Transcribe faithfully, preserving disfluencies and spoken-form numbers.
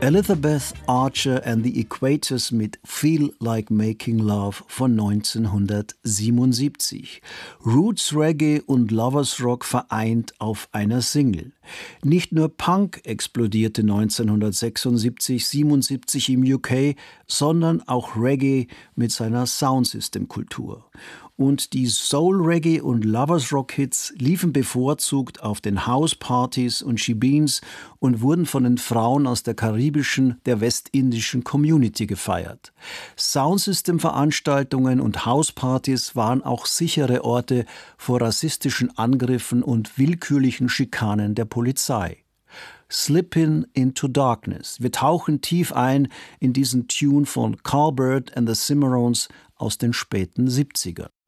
Elizabeth Archer and the Equators mit Feel Like Making Love von neunzehnhundertsiebenundsiebzig. Roots Reggae und Lovers Rock vereint auf einer Single. Nicht nur Punk explodierte neunzehnhundertsechsundsiebzig siebenundsiebzig im U K, sondern auch Reggae mit seiner Soundsystem-Kultur. Und die Soul-Reggae- und Lovers-Rock-Hits liefen bevorzugt auf den House-Partys und Shebeens und wurden von den Frauen aus der karibischen, der westindischen Community gefeiert. Soundsystem-Veranstaltungen und House-Partys waren auch sichere Orte vor rassistischen Angriffen und willkürlichen Schikanen der Polizei. Slippin' into Darkness. Wir tauchen tief ein in diesen Tune von Carl Burt and the Cimarrones aus den späten siebzigern.